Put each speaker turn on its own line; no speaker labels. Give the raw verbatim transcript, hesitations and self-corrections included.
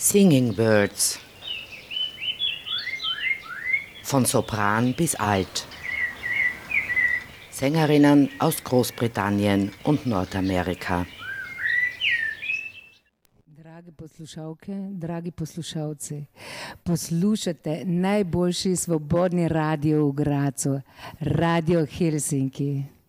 Singing Birds. Von Sopran bis Alt. Sängerinnen aus Großbritannien und Nordamerika.
Drage poslušalke, dragi poslušalci, poslušate najboljši svobodni radio v Grazu, Radio Helsinki.